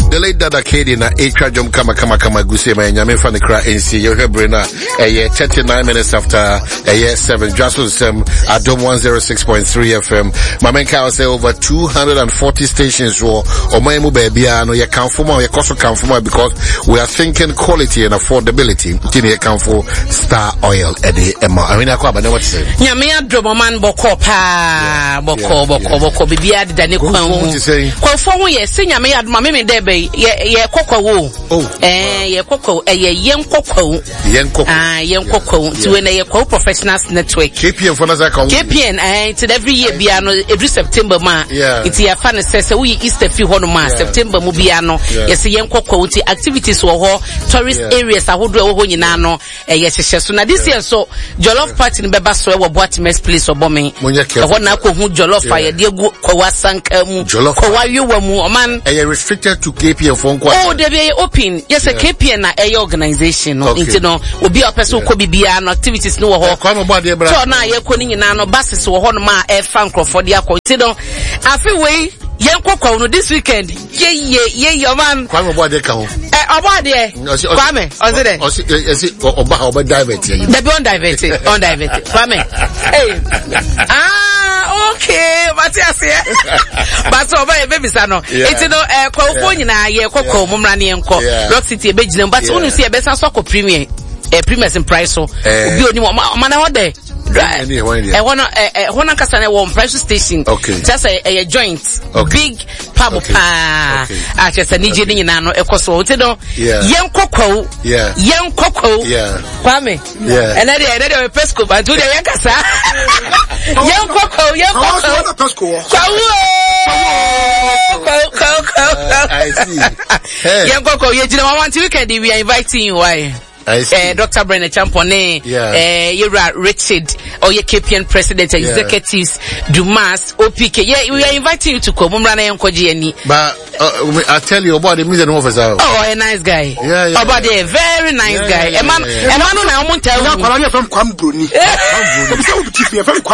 the late Dada Kedi na Ekra Jom Kama Guse ma nyame fa ne kra NC yo hebre na 39 minutes after 7 Jasos Adom 106.3 FM. Mamenka will say over 240 stations or Omaemu Babia no ye kanfuma ye koso kanfuma because we are thinking quality and affordability. Tini ye kanfo Star Oil ede ema. I mean akwa ba ne what say. Nyame adrobo man boko pa boko bibia de ne kwan wo. Kwafo ho ye se nyame adoma me de be ye kokwa wo. Ye kokwa ye yen kokwa. Yen kokwa ti we na ye kwa professionals network. KPN for na za kan. KPN it's every year bia no every September ma. It's ya fa ne say we Easter fi ho no ma September mu bia no. Ye se yen kokwa ti activities wo ho tourist areas ahodo wo ho nyina no ye hyehye so na this year so jollof party ne beba so e wo Boatimes place obomen. E ho na ko hu jollof ye de gu kwa sanka mu kwa yewa mu oman e restricted to KPN for nkwa. Oh they be open. Yes a KPN na e organization no into no obi a person ko bibia no activities no wo ho. Kwa mo body bra. So na ye ko ni nyina no buses wo ho no ma e fan croford ya ko into no afi we yen kokwa no this weekend ye man kwa mo body ka ho. Obade Kwame ozide oba oba divert here. They be on divert Kwame hey okay but yes but oba e baby sa no enti no kwafo nyina ye kokko mumra ne enko Rock City e begina but unu see e be san so ko premier premiers in price so obi oni mana ho de one kasa na one price station just a joint big pub pa just nije ni nyina no ekoso oti do yen kokko Kwame and na pesco but do yen kasa yen kokko I see yen kokko ye jina want weekend we are inviting you why Dr. Brenner Champone, Yura Richard, or your KPN President, Executives, Dumas, OPK. Yeah, we are inviting you to come. But I tell you about the mission officer. Oh, a nice guy. About a very nice guy. A man,